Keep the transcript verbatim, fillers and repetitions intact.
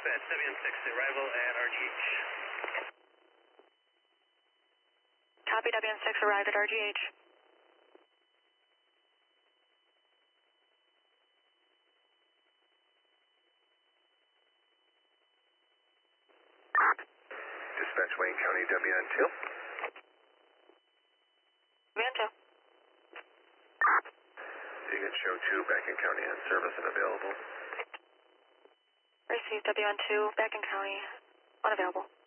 Dispatch, W N six, arrival at R G H. Copy, W N six, arrive at R G H. Dispatch, Wayne County, W N two. W N two. You can show two, Banking County in service and available. Receive W N two, Banking County, unavailable.